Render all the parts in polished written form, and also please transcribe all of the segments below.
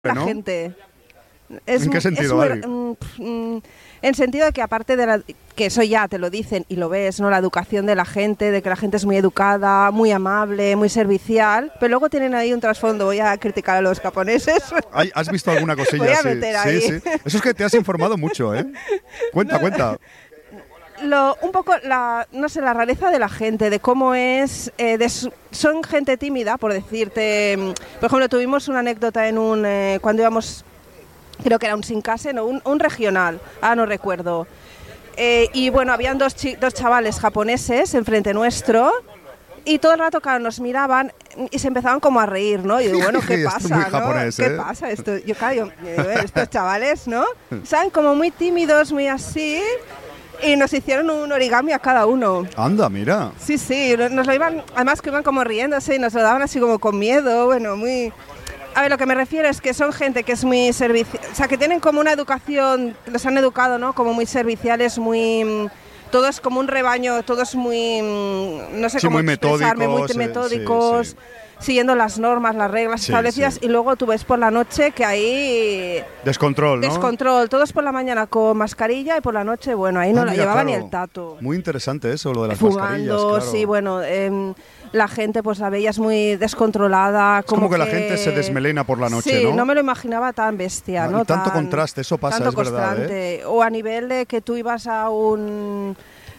la ¿no? gente. ¿En qué sentido, Ali? En sentido de que aparte de que eso ya te lo dicen y lo ves, ¿no? La educación de la gente, de que la gente es muy educada, muy amable, muy servicial, pero luego tienen ahí un trasfondo. Voy a criticar a los japoneses. ¿Has visto alguna cosilla? Voy a meter ahí. Sí. Eso es que te has informado mucho, ¿eh? Cuenta. Un poco la rareza de la gente, de cómo es, son gente tímida, por decirte. Por ejemplo, tuvimos una anécdota en cuando íbamos, creo que era un Shinkansen, no, un regional, no recuerdo. Y bueno, habían dos chavales japoneses enfrente nuestro. Y todo el rato, claro, nos miraban y se empezaban como a reír, ¿no? Y digo, bueno, ¿qué pasa, Esto es muy japonés, ¿Qué pasa? Esto, yo digo, estos chavales, ¿no? Saben como muy tímidos, muy así. Y nos hicieron un origami a cada uno. Anda, mira. Sí, nos lo iban, además que iban como riéndose y nos lo daban así como con miedo, bueno, muy... A ver, lo que me refiero es que son gente que es muy servicial, o sea, que tienen como una educación, los han educado, ¿no? Como muy serviciales, muy... Todo es como un rebaño, todo es muy... No sé cómo expresarme, muy metódicos. Sí. Siguiendo las normas, las reglas establecidas, y luego tú ves por la noche que ahí... Descontrol, ¿no? Descontrol, todos por la mañana con mascarilla y por la noche, bueno, ahí no la llevaba ni el tato. Muy interesante eso, lo de las Fumando, mascarillas, claro. Sí, bueno, la gente pues la veías muy descontrolada. Como que la gente se desmelena por la noche, ¿no? Sí, no me lo imaginaba tan bestia, ¿no? Y tanto contraste, eso pasa, es verdad, ¿eh? O a nivel de que tú ibas a un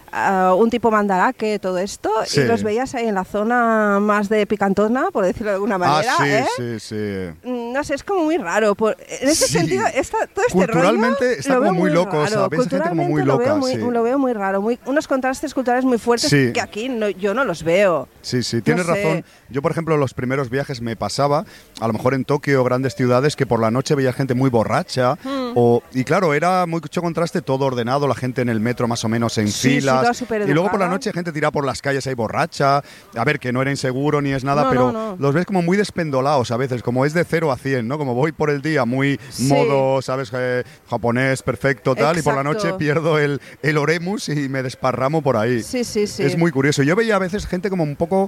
tipo Mandarake, todo esto, y los veías ahí en la zona más de picantona, por decirlo de alguna manera. Sí. No sé, es como muy raro. En ese sentido, todo este culturalmente rollo, está como muy loco, raro. o sea, ves gente como muy loca. Lo veo muy raro, unos contrastes culturales muy fuertes que aquí yo no los veo. Sí, tienes razón. Yo, por ejemplo, los primeros viajes me pasaba, a lo mejor en Tokio o grandes ciudades, que por la noche veía gente muy borracha, y claro, era mucho contraste, todo ordenado, la gente en el metro más o menos en filas, y luego por la noche gente tirada por las calles ahí borracha, a ver, que no era inseguro ni es nada, pero los ves como muy despendolados a veces, como es de 0 a 100, ¿no? Como voy por el día muy modo, ¿sabes? Japonés, perfecto, tal, y por la noche pierdo el oremus y me desparramo por ahí. Sí. Es muy curioso. Yo veía a veces gente como un poco...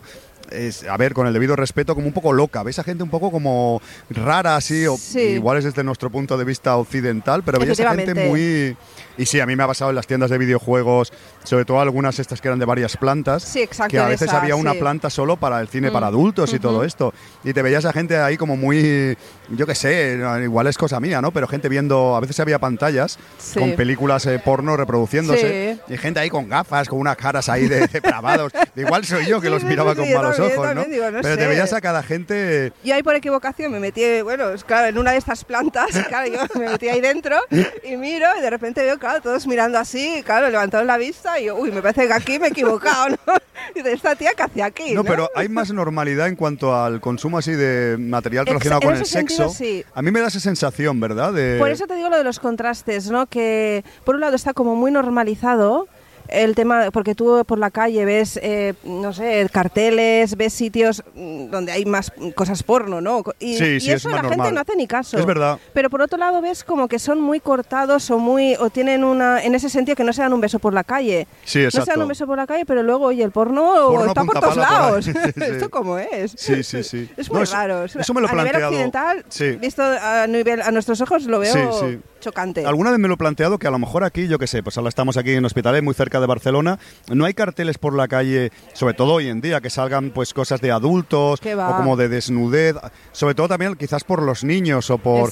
a ver, con el debido respeto, como un poco loca. Ves a gente un poco como rara, así, igual es desde nuestro punto de vista occidental, pero veías a gente muy... Y sí, a mí me ha pasado en las tiendas de videojuegos, sobre todo algunas estas que eran de varias plantas, que a veces había una planta solo para el cine para adultos y todo esto. Y te veías a gente ahí como muy, yo qué sé, igual es cosa mía, ¿no? Pero gente viendo, a veces había pantallas con películas porno reproduciéndose, y gente ahí con gafas, con unas caras ahí de depravados. Igual soy yo que los miraba con malos ojos, ¿no? Digo, pero te veías a cada gente... Y ahí por equivocación me metí, claro, en una de estas plantas, claro, yo me metí ahí dentro y miro y de repente veo, claro, todos mirando así, claro, levantaron la vista y yo, me parece que aquí me he equivocado, ¿no? Y de esta tía, ¿qué hacía aquí? No, pero hay más normalidad en cuanto al consumo así de material relacionado con el sexo. Sí. A mí me da esa sensación, ¿verdad? Por eso te digo lo de los contrastes, ¿no? Que por un lado está como muy normalizado el tema, porque tú por la calle ves, no sé, carteles, ves sitios donde hay más cosas porno, ¿no? Y eso la gente no hace ni caso. Es verdad. Pero por otro lado ves como que son muy cortados o tienen en ese sentido que no se dan un beso por la calle. Sí, exacto. No se dan un beso por la calle, pero luego, oye, el porno está por todos lados. ¿Esto cómo es? Sí. Es muy raro. Eso me lo he planteado. A nivel occidental, visto a nuestros ojos, lo veo chocante. Alguna vez me lo he planteado que a lo mejor aquí, yo qué sé, pues ahora estamos aquí en Hospitalet, muy cerca de Barcelona, no hay carteles por la calle, sobre todo hoy en día, que salgan pues cosas de adultos o como de desnudez, sobre todo también quizás por los niños o por,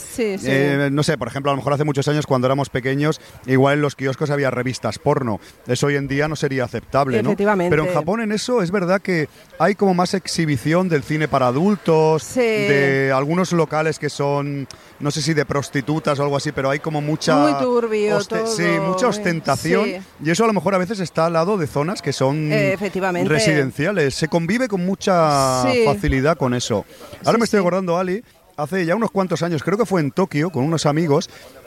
no sé, por ejemplo, a lo mejor hace muchos años cuando éramos pequeños, igual en los kioscos había revistas porno, eso hoy en día no sería aceptable, ¿no? Efectivamente. Pero en Japón en eso es verdad que hay como más exhibición del cine para adultos, de algunos locales que son, no sé si de prostitutas o algo así, pero hay como mucha... Muy turbio todo. Sí, mucha ostentación, y eso a lo mejor a veces está al lado de zonas que son residenciales. Se convive con mucha facilidad con eso. Ahora me estoy acordando, Ali, hace ya unos cuantos años, creo que fue en Tokio, con unos amigos,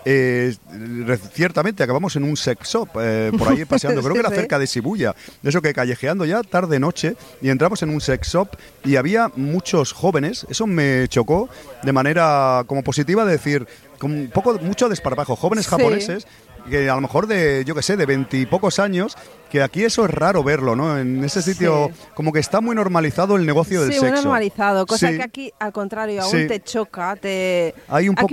ciertamente acabamos en un sex shop, por ahí paseando, creo que era cerca de Shibuya, de eso que callejeando ya tarde-noche, y entramos en un sex shop y había muchos jóvenes, eso me chocó de manera como positiva, de decir, con mucho desparpajo, jóvenes japoneses, que a lo mejor de, yo qué sé, de 20 y pocos años, que aquí eso es raro verlo, ¿no? En ese sitio como que está muy normalizado el negocio del sexo. Sí, muy normalizado, cosa que aquí, al contrario, aún te choca. Hay un poco